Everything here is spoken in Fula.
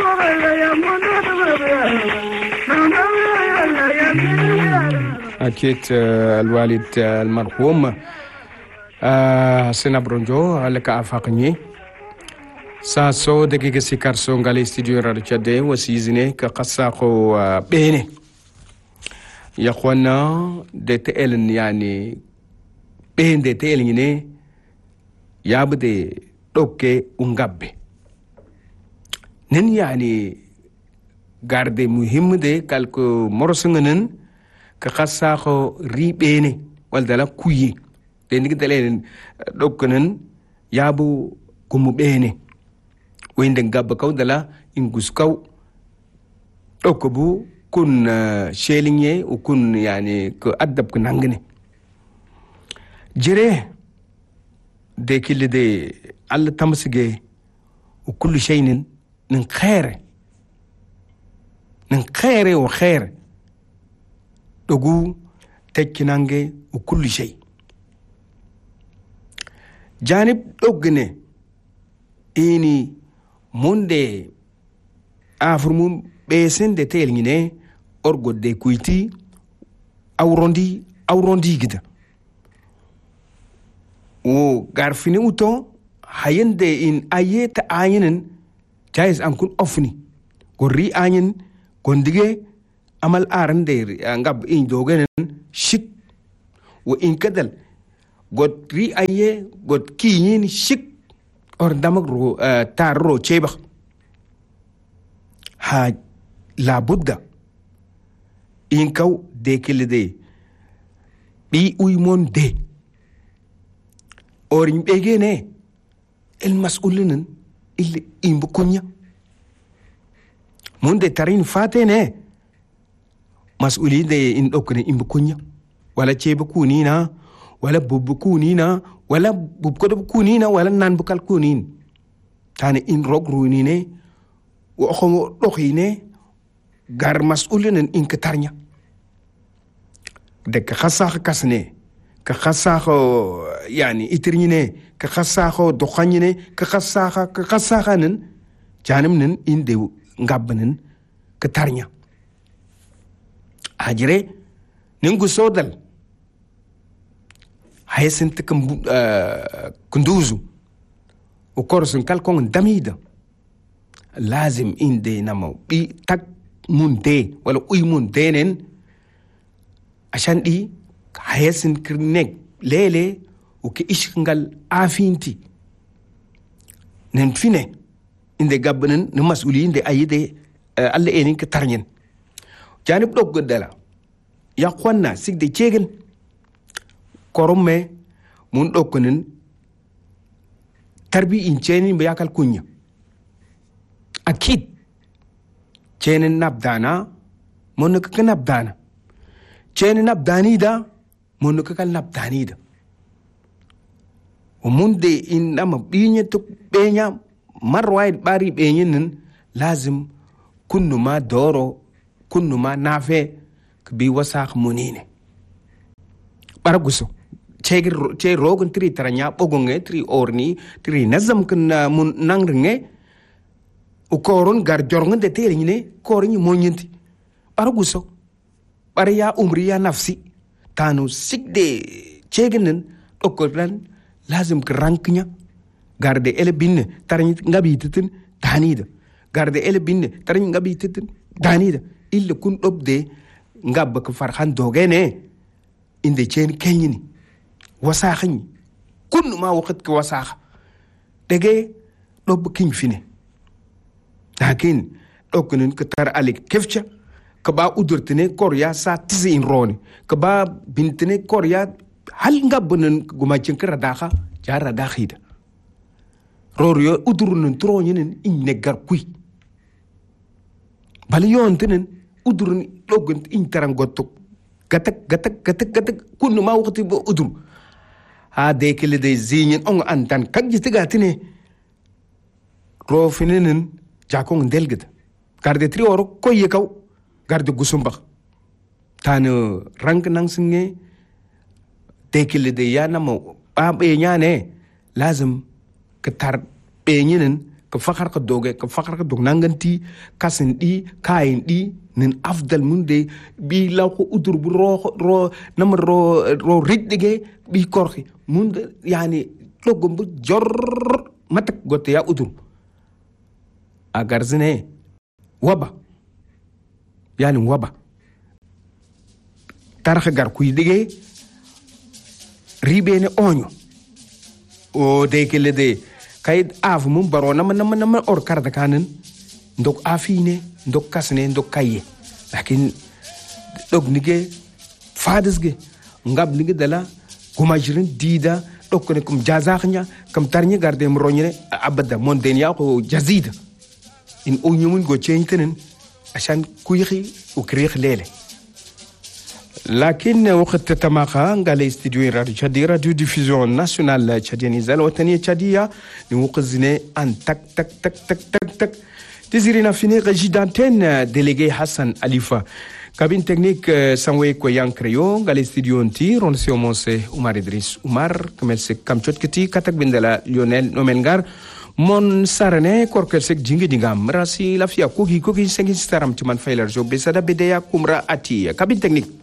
أكيد الوالد المرحوم سينا برونجو لك أفاقني ساسو دقيقة سيكارسو نغالي استديو راديو وسيزني كقصاقو بيني يا أخوانا دي تقلن يعني بين دي تقلن يابدي دوكي ونغبي نن يعني غاردي مهم دي كالكو مرسنغنن كقصاقو ريبيني والدلا كوي دي نكدلين دوكنن يابو كمو بيني وين دنغاب كاو دلا انغوس كاو دوكبو كن شيليني وكن يعني كأدب كنانغني جري دي كل دي على تمسجي وكل شيء من خير وخير دوغو تكنانغي وكل شيء جانب دوغني إني monde afirmum besen de telngine orgo de kuiti awrondi gida o garfini uto hayende in ayeta ayinen jais ankun ofni gorri ayin gondige amal arande ngab in dogenen shik wo in kadal god ri aye god kiyin shik or damagro tarro cheba ha la budda in kaw de kilde bi uymon de or in begene el mas'ulun il imbukunya monde tarin fatene mas'uli de in dokne imbukunya wala cheba kunina wala bubu kunina wala bubkodo kunina wala nan bukal kunin tane in rogruinine wo xomo doxine gar mas'ulun in katarnya de ka xasax kasne ka xasax yani itrine ka xasax doxanine ka xasaxanen janam nen inde ngabnen katarnya ajre ningu sodal هيسن تكم كندوزو وكورسن كالكون دميدا لازم إن دي نمو بي تك من دي ولا أي من دينن عشان دي هيسن كرنك ليلة وكإشكنغال آفينتي ننفينه إن دي قبنن نمسؤولين دي أي دي ألا إينين كترنين جانب دوك قدلا يا قوانا سيك دي تشيغن korome mun dokunin tarbi in chenin be yakal kunya akid chenin nabdana mun ka nabdana chenin nabdani da mun ka nabdani da mun de in nama binya to benya marwai bari benyin lazim kunnu ma doro kunnu ma nafe bi wasakh munine baraguso che rogun tri taranya bogonge tri orni tri nazam kun mun nangringe u koron gar jornga de terine korni monyenti baraguso barya umriya nafsi tanu sigde chegenen okolan lazim kranknya garde ele binne tarni ngabi titin danida garde ele binne tarni ngabi titin danida illa kun dobde ngab ka farhan dogene inde chen kenyini wasakhin kun ma waqt ka wasakh dege dob kin fine lakin dokunin ka tar alik kefcha ka ba udurtine korya sa tisi in roni ka ba bintine korya hal ngabnen gumacin kra dakha jara dakhida roryo udurun tronyin in negar kui bali yontinen udurun dogun in tarangotok gatak kunu ma waqti bo udur ha de kele de zinyin on antan kagji tigatine ro finenen jakong delged garde tri oro koye kaw garde gusumba tanu rank nang singe de kele de yana mo ba be nyane lazim katar be nyinen ka fakar ka doge ka fakar ka dog nanganti kasin di kain di nin afdal mun de bi law ko udur bu ro namar ro riddige bi korxi mun yani logum bu jor matak gote ya udur agar zine waba yani waba taraxa gar kuy dige ribene onyo o de kele de kayit af mum baro nama or karda kanen ndok afine ndok kasne ndok kaye lakin dog nige fades ge ngab nige dala kumajirin dida dok ne kum jazakhnya kam tarnya garde mronyne abada mon den ya ko jazida in onyumun go chentenen عشان كويخي وكريخ ليلة لكن وقت تتماخا قال استديو راديو تشادي راديو ديفيزيون ناسيونال تشاديانيزا الوطنية تشادية نوقزني أن تك تك تك تك تك تك تزيرنا فيني غجيدانتين ديليغي حسن أليفا كابين تكنيك سانوي كويان كريو قال استديو انتي رونسيو مونسي عمر إدريس عمر كمل كامتشوت كتي كاتك بندلا ليونيل نومنغار mon sarane korkel sek jingi dingam rasi lafia kogi sengin staram cuman failer jo besada bedeya kumra ati kabin teknik